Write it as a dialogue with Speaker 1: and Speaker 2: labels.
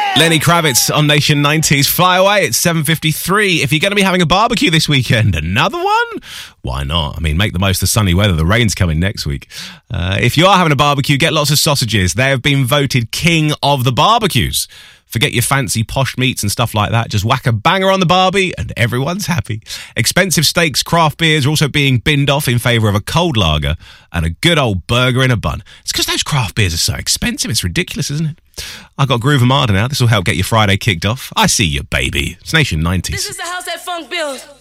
Speaker 1: Lenny Kravitz on Nation 90s. Fly away at 7:53. If you're going to be having a barbecue this weekend, another one? Why not? I mean, make the most of the sunny weather. The rain's coming next week. If you are having a barbecue, get lots of sausages. They have been voted king of the barbecues. Forget your fancy posh meats and stuff like that. Just whack a banger on the barbie and everyone's happy. Expensive steaks, craft beers are also being binned off in favour of a cold lager and a good old burger in a bun. It's because those craft beers are so expensive. It's ridiculous, isn't it? I got Groove Armada now. This will help get your Friday kicked off. I see you, baby. It's Nation 90s.
Speaker 2: This is the house that funk builds.